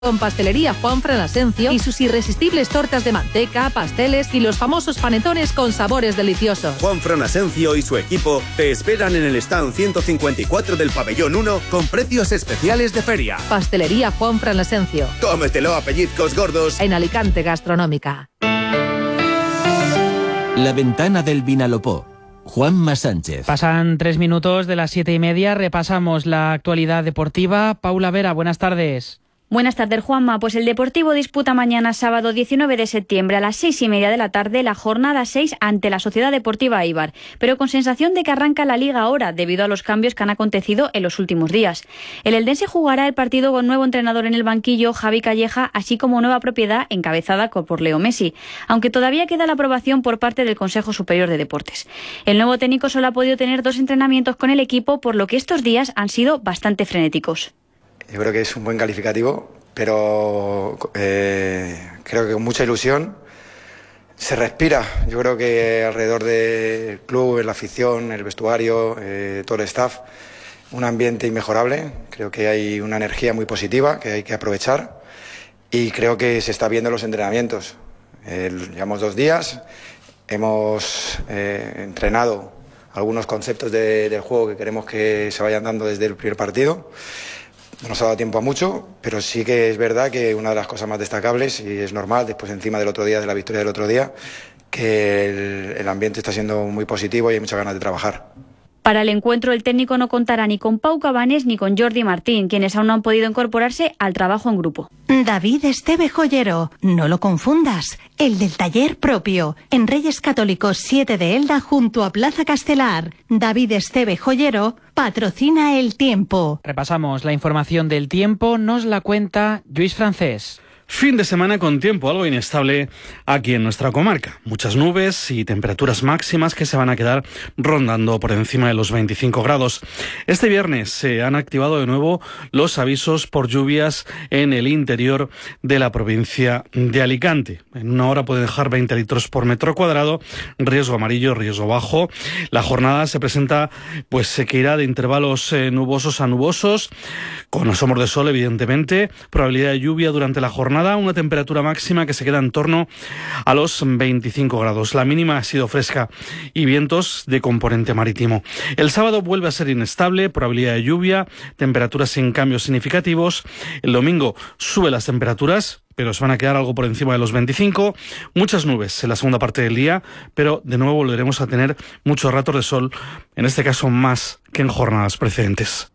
Con Pastelería Juanfran Asencio y sus irresistibles tortas de manteca, pasteles y los famosos panetones con sabores deliciosos. Juanfran Asencio y su equipo te esperan en el stand 154 del pabellón 1 con precios especiales de feria. Pastelería Juanfran Asencio. Cómetelo a pellizcos gordos. En Alicante Gastronómica. La ventana del Vinalopó. Juanma Sánchez. Pasan 3 minutos de las 7:30. Repasamos la actualidad deportiva. Paula Vera, buenas tardes. Buenas tardes, Juanma. Pues el Deportivo disputa mañana, sábado 19 de septiembre, a las 6:30 de la tarde, la jornada 6 ante la Sociedad Deportiva Eibar, pero con sensación de que arranca la Liga ahora, debido a los cambios que han acontecido en los últimos días. El eldense jugará el partido con nuevo entrenador en el banquillo, Javi Calleja, así como nueva propiedad encabezada por Leo Messi, aunque todavía queda la aprobación por parte del Consejo Superior de Deportes. El nuevo técnico solo ha podido tener 2 entrenamientos con el equipo, por lo que estos días han sido bastante frenéticos. Yo creo que es un buen calificativo, pero creo que con mucha ilusión se respira. Yo creo que alrededor del club, la afición, el vestuario, todo el staff, un ambiente inmejorable. Creo que hay una energía muy positiva que hay que aprovechar y creo que se está viendo en los entrenamientos. Llevamos 2 días, hemos entrenado algunos conceptos del juego que queremos que se vayan dando desde el primer partido. No nos ha dado tiempo a mucho, pero sí que es verdad que una de las cosas más destacables, y es normal, después encima del otro día, de la victoria del otro día, que el ambiente está siendo muy positivo y hay muchas ganas de trabajar. Para el encuentro, el técnico no contará ni con Pau Cabanes ni con Jordi Martín, quienes aún no han podido incorporarse al trabajo en grupo. David Esteve Joyero, no lo confundas, el del taller propio, en Reyes Católicos 7 de Elda, junto a Plaza Castelar. David Esteve Joyero patrocina El Tiempo. Repasamos la información del tiempo, nos la cuenta Lluís Francés. Fin de semana con tiempo algo inestable aquí en nuestra comarca. Muchas nubes y temperaturas máximas que se van a quedar rondando por encima de los 25 grados. Este viernes se han activado de nuevo los avisos por lluvias en el interior de la provincia de Alicante. En una hora puede dejar 20 litros por metro cuadrado, riesgo amarillo, riesgo bajo. La jornada se presenta, que irá de intervalos nubosos a nubosos, con asomos de sol evidentemente, probabilidad de lluvia durante la jornada, una temperatura máxima que se queda en torno a los 25 grados. La mínima ha sido fresca y vientos de componente marítimo. El sábado vuelve a ser inestable, probabilidad de lluvia, temperaturas sin cambios significativos. El domingo sube las temperaturas, pero se van a quedar algo por encima de los 25. Muchas nubes en la segunda parte del día, pero de nuevo volveremos a tener muchos ratos de sol, en este caso más que en jornadas precedentes.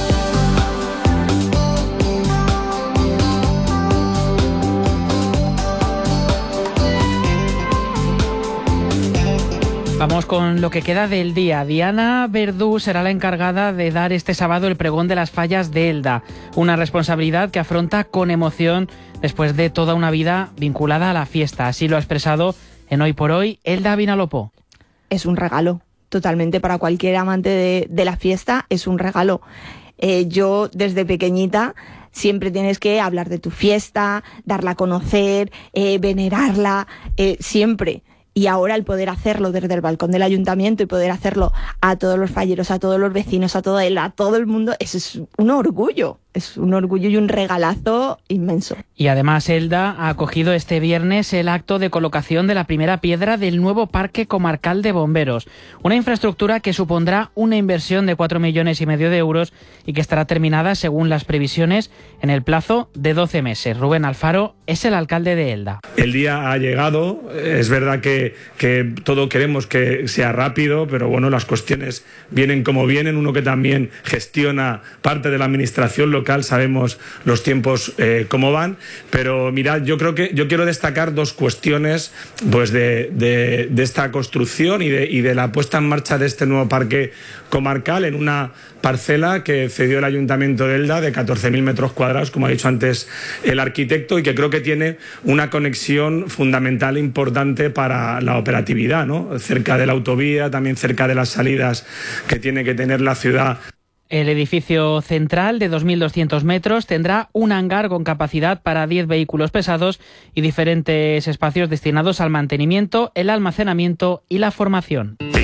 Vamos con lo que queda del día. Diana Verdú será la encargada de dar este sábado el pregón de las fallas de Elda, una responsabilidad que afronta con emoción después de toda una vida vinculada a la fiesta. Así lo ha expresado en Hoy por Hoy Elda Vinalopó. Es un regalo, totalmente, para cualquier amante de la fiesta, es un regalo. Yo desde pequeñita siempre tienes que hablar de tu fiesta, darla a conocer, venerarla, siempre. Y ahora el poder hacerlo desde el balcón del ayuntamiento y poder hacerlo a todos los falleros, a todos los vecinos, a todo el mundo, eso es un orgullo. Es un orgullo y un regalazo inmenso. Y además Elda ha acogido este viernes el acto de colocación de la primera piedra del nuevo Parque Comarcal de Bomberos. Una infraestructura que supondrá una inversión de 4,5 millones de euros y que estará terminada, según las previsiones, en el plazo de 12 meses. Rubén Alfaro es el alcalde de Elda. El día ha llegado. Es verdad que todo queremos que sea rápido, pero bueno, las cuestiones vienen como vienen. Uno que también gestiona parte de la administración local, sabemos los tiempos cómo van, pero mirad, yo quiero destacar 2 cuestiones de esta construcción y de la puesta en marcha de este nuevo parque comarcal en una parcela que cedió el Ayuntamiento de Elda de 14.000 metros cuadrados, como ha dicho antes el arquitecto, y que creo que tiene una conexión fundamental importante para la operatividad, ¿no? Cerca de la autovía, también cerca de las salidas que tiene que tener la ciudad. El edificio central de 2.200 metros tendrá un hangar con capacidad para 10 vehículos pesados y diferentes espacios destinados al mantenimiento, el almacenamiento y la formación.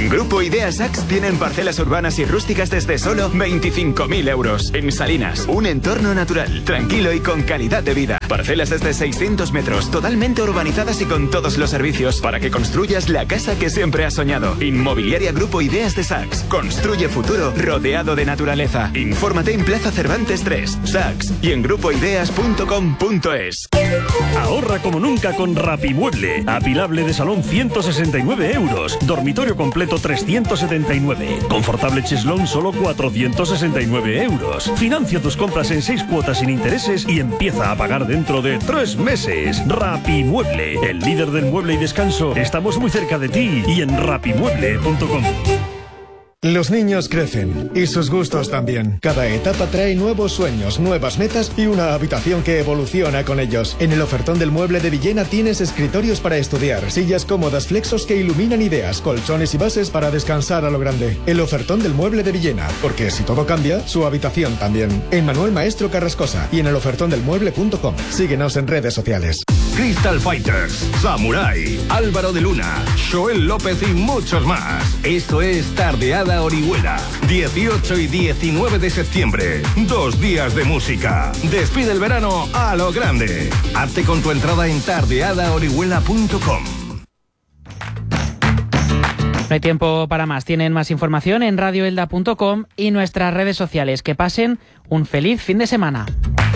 En Grupo Ideas Sax tienen parcelas urbanas y rústicas desde solo 25.000 euros. En Salinas, un entorno natural, tranquilo y con calidad de vida. Parcelas desde 600 metros, totalmente urbanizadas y con todos los servicios para que construyas la casa que siempre has soñado. Inmobiliaria Grupo Ideas de Sax. Construye futuro rodeado de naturaleza. Infórmate en Plaza Cervantes 3, Sax y en grupoideas.com.es. Ahorra como nunca con Rapimueble. Apilable de salón 169 euros. Dormitorio completo 379. Confortable cheslón solo 469 euros. Financia tus compras en 6 cuotas sin intereses y empieza a pagar dentro de 3 meses. Rapimueble, el líder del mueble y descanso. Estamos muy cerca de ti y en rapimueble.com. Los niños crecen y sus gustos también. Cada etapa trae nuevos sueños, nuevas metas y una habitación que evoluciona con ellos. En el ofertón del Mueble de Villena tienes escritorios para estudiar, sillas cómodas, flexos que iluminan ideas, colchones y bases para descansar a lo grande. El ofertón del Mueble de Villena, porque si todo cambia, su habitación también. En Manuel Maestro Carrascosa y en el ofertondelmueble.com. Síguenos en redes sociales. Crystal Fighters, Samurai, Álvaro de Luna, Joel López y muchos más. Esto es Tardeada Orihuela, 18 y 19 de septiembre. 2 días de música. Despide el verano a lo grande. Hazte con tu entrada en tardeadaorihuela.com. No hay tiempo para más. Tienen más información en radioelda.com y nuestras redes sociales. Que pasen un feliz fin de semana.